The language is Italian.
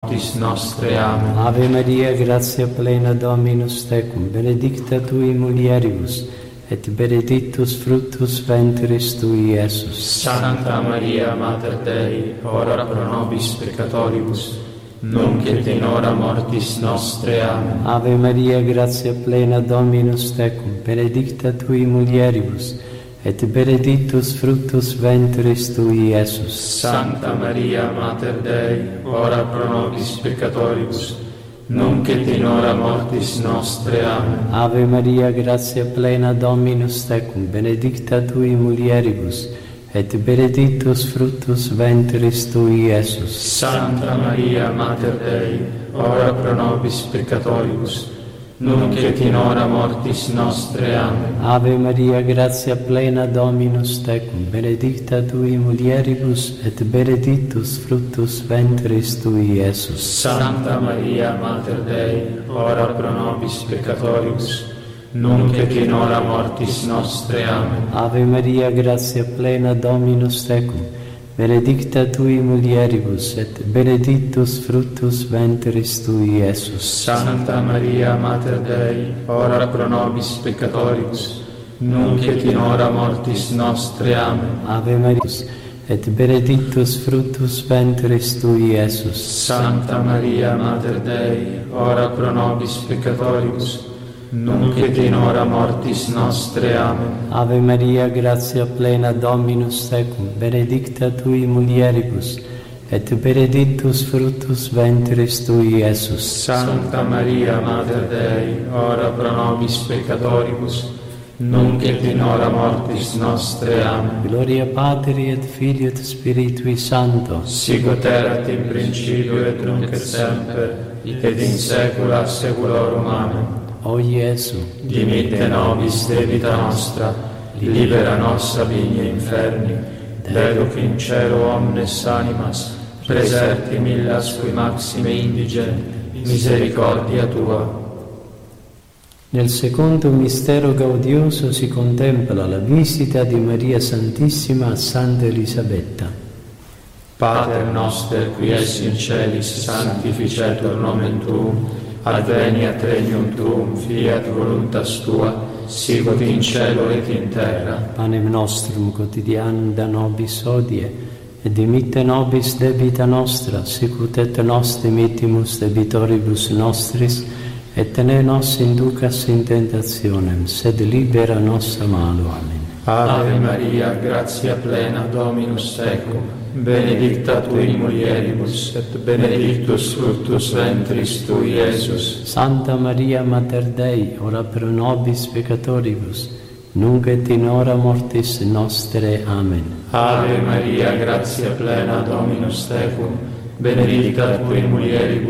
mortis nostre. Amen. Ave Maria, gratia plena, Dominus tecum, benedicta tui mulieribus, et benedictus fructus ventris tui, Iesus. Santa Maria, Mater Dei, ora pro nobis peccatoribus, nunc et in hora mortis nostre. Amen. Ave Maria, gratia plena, Dominus tecum, benedicta tui mulieribus, et benedictus fructus ventris tui, Iesus. Santa Maria, Mater Dei, ora pro nobis peccatoribus, nunc et in hora mortis nostre. Amen. Ave Maria, gratia plena, Dominus tecum, benedicta tui mulieribus, et benedictus fructus ventris tui, Iesus. Santa Maria, Mater Dei, ora pro nobis peccatoribus, nunc et in hora mortis nostre. Amen. Ave Maria, gratia plena, Dominus tecum, benedicta tui mulieribus, et benedictus fructus ventris tui, Iesus. Santa Maria, Mater Dei, ora pro nobis peccatoribus, nunc et in hora mortis nostre. Amen. Ave Maria, gratia plena, Dominus tecum, benedicta tui mulieribus, et benedictus fructus ventris tui, Iesus. Santa Maria, Mater Dei, ora pro nobis peccatoribus, nunc et in hora mortis nostre. Amen. Ave Maria, et benedictus fructus ventris tui, Iesus. Santa Maria, Mater Dei, ora pro nobis peccatoribus, nunc et in hora mortis nostre. Amen. Ave Maria, gratia plena, Dominus tecum, benedicta tui mulieribus, et benedictus fructus ventris tui, Iesus. Santa Maria, Mater Dei, ora pro nobis peccatoribus, nunc et in hora mortis nostre. Amen. Gloria Patri et Filii et Spiritui Sancto, sic ut erat in principio et nunc et semper, et in saecula saeculorum. Amen. O Iesu, dimitte nobis debita nostra, libera nos a vigna inferni, deduc in cielo omnes animas, preserti millas qui maxime indigent, misericordia tua. Nel secondo mistero gaudioso si contempla la visita di Maria Santissima a Santa Elisabetta. Pater noster, qui es in celis, sanctificetur nomen tuum, adveniat regnum tuum, fiat voluntas tua, sicut in cielo et in terra. Panem nostrum quotidianum da nobis hodie, et dimitte nobis debita nostra, sicut et nos dimittimus debitoribus nostris, et ne nos inducas in tentationem, sed libera nos a malo. Amen. Ave Maria, gratia plena, Dominus tecum, benedicta tui in mulieribus, et benedictus fructus ventris tui, Iesus. Santa Maria, Mater Dei, ora pro nobis peccatoribus, nunc et in hora mortis nostre. Amen. Ave Maria, gratia plena, Dominus tecum, benedicta tui in mulieribus,